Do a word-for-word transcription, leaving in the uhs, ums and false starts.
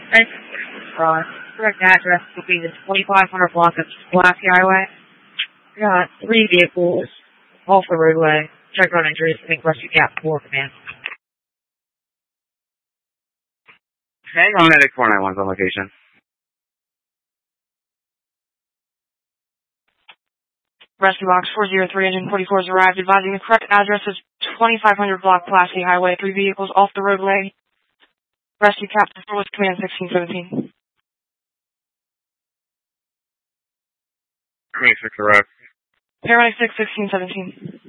Thanks. Uh, correct address will be the twenty-five hundred block of Pulaski Highway. We got three vehicles off the roadway. Check on injuries. I think rescue cap four command. Hang on, Medic four nine one's on location. Rescue box four zero three, engine forty-four has arrived, advising the correct address is twenty-five hundred block Pulaski Highway, three vehicles off the roadway. Rescue Captain four with command sixteen seventeen. twenty-six arrived. Paramedic six, sixteen seventeen.